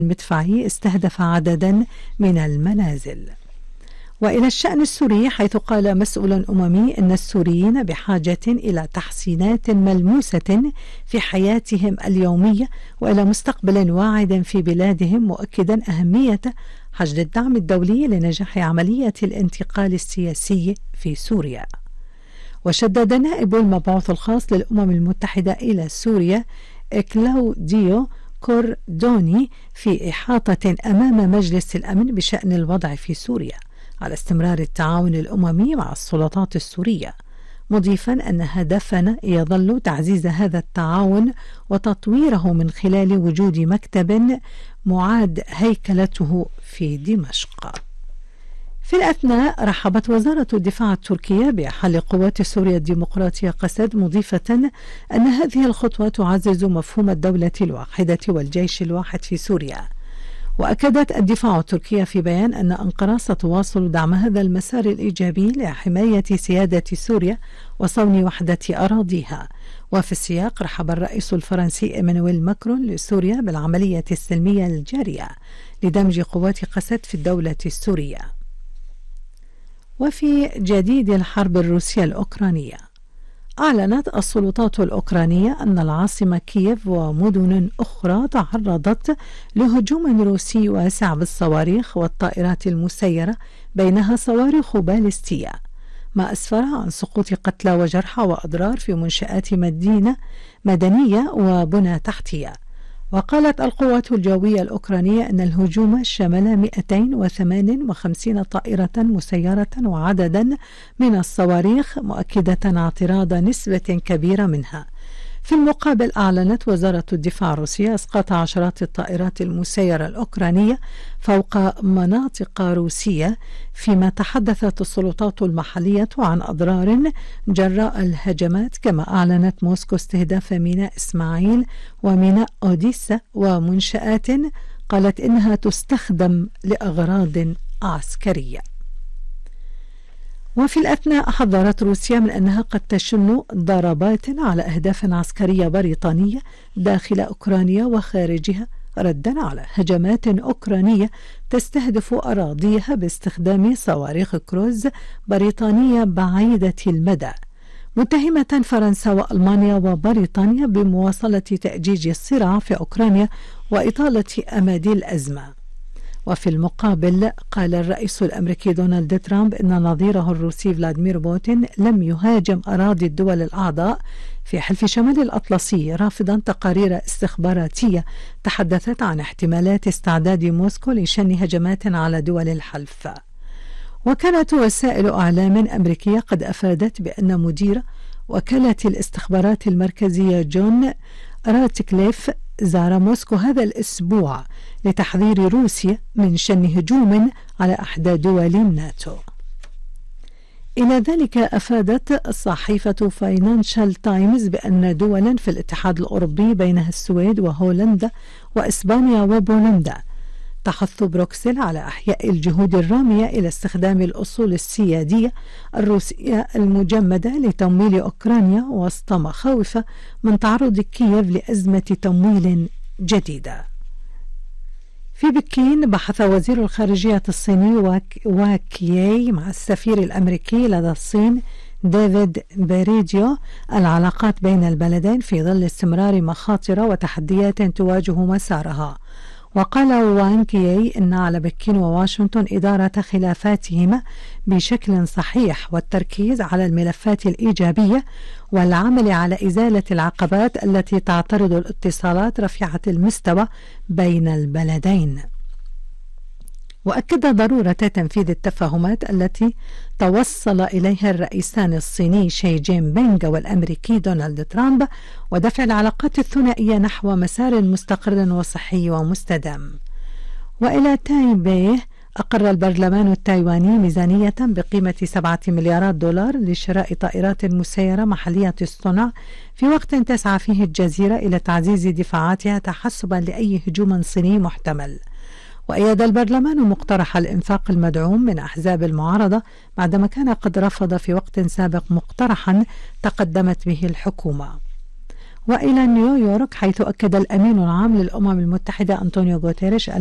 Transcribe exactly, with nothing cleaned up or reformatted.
مدفعي استهدف عددا من المنازل. وإلى الشأن السوري، حيث قال مسؤول أممي إن السوريين بحاجة إلى تحسينات ملموسة في حياتهم اليومية وإلى مستقبل واعد في بلادهم، مؤكدا أهمية حشد الدعم الدولي لنجاح عملية الانتقال السياسي في سوريا. وشدد نائب المبعوث الخاص للأمم المتحدة إلى سوريا كلاوديو كوردوني في إحاطة أمام مجلس الأمن بشأن الوضع في سوريا على استمرار التعاون الأممي مع السلطات السورية، مضيفا أن هدفنا يظل تعزيز هذا التعاون وتطويره من خلال وجود مكتب معاد هيكلته في دمشق. في الأثناء، رحبت وزارة الدفاع التركية بحل قوات سوريا الديمقراطية قسد، مضيفة أن هذه الخطوة تعزز مفهوم الدولة الواحدة والجيش الواحد في سوريا. وأكدت الدفاع التركية في بيان أن أنقرة ستواصل دعم هذا المسار الإيجابي لحماية سيادة سوريا وصون وحدة أراضيها. وفي السياق، رحب الرئيس الفرنسي إيمانويل ماكرون لسوريا بالعملية السلمية الجارية لدمج قوات قسد في الدولة السورية. وفي جديد الحرب الروسية الأوكرانية، أعلنت السلطات الأوكرانية أن العاصمة كييف ومدن أخرى تعرضت لهجوم روسي واسع بالصواريخ والطائرات المسيرة، بينها صواريخ باليستية، ما أسفر عن سقوط قتلى وجرحى وأضرار في منشآت مدينة مدنية وبنى تحتية. وقالت القوات الجوية الأوكرانية أن الهجوم شمل مئتين وثمانية وخمسين طائرة مسيرة وعددا من الصواريخ، مؤكدة اعتراض نسبة كبيرة منها. في المقابل، أعلنت وزارة الدفاع الروسية إسقاط عشرات الطائرات المسيرة الأوكرانية فوق مناطق روسية، فيما تحدثت السلطات المحلية عن أضرار جراء الهجمات. كما أعلنت موسكو استهداف ميناء إسماعيل وميناء أوديسا ومنشآت قالت إنها تستخدم لأغراض عسكرية. وفي الأثناء، حذرت روسيا من أنها قد تشن ضربات على أهداف عسكرية بريطانية داخل أوكرانيا وخارجها، ردا على هجمات أوكرانية تستهدف أراضيها باستخدام صواريخ كروز بريطانية بعيدة المدى، متهمة فرنسا وألمانيا وبريطانيا بمواصلة تأجيج الصراع في أوكرانيا وإطالة أمد الأزمة. وفي المقابل، قال الرئيس الأمريكي دونالد ترامب إن نظيره الروسي فلاديمير بوتين لم يهاجم أراضي الدول الأعضاء في حلف شمال الأطلسي، رافضا تقارير استخباراتية تحدثت عن احتمالات استعداد موسكو لشن هجمات على دول الحلف. وكانت وسائل إعلام أمريكية قد أفادت بأن مدير وكالة الاستخبارات المركزية جون راتكليف زار موسكو هذا الأسبوع لتحذير روسيا من شن هجوم على إحدى دول الناتو. إلى ذلك، أفادت صحيفة فاينانشال تايمز بأن دولا في الاتحاد الأوروبي بينها السويد وهولندا وإسبانيا وبولندا تحث بروكسل على إحياء الجهود الرامية إلى استخدام الأصول السيادية الروسية المجمدة لتمويل أوكرانيا، وسط مخاوف من تعرض كييف لأزمة تمويل جديدة. في بكين، بحث وزير الخارجية الصيني واكيي مع السفير الأمريكي لدى الصين ديفيد بيريديو العلاقات بين البلدين في ظل استمرار مخاطر وتحديات تواجه مسارها. وقال وانغ يي إن على بكين وواشنطن إدارة خلافاتهما بشكل صحيح والتركيز على الملفات الإيجابية والعمل على إزالة العقبات التي تعترض الاتصالات رفيعة المستوى بين البلدين. وأكد ضرورة تنفيذ التفاهمات التي توصل إليها الرئيسان الصيني شي جين بينغ والأمريكي دونالد ترامب، ودفع العلاقات الثنائية نحو مسار مستقر وصحي ومستدام. وإلى تايبيه، أقر البرلمان التايواني ميزانية بقيمة سبعة مليارات دولار لشراء طائرات مسيرة محلية الصنع، في وقت تسعى فيه الجزيرة إلى تعزيز دفاعاتها تحسبا لأي هجوم صيني محتمل. وأيد البرلمان مقترح الإنفاق المدعوم من أحزاب المعارضة، بعدما كان قد رفض في وقت سابق مقترحا تقدمت به الحكومة. وإلى نيويورك، حيث أكد الأمين العام للأمم المتحدة أنطونيو غوتيريش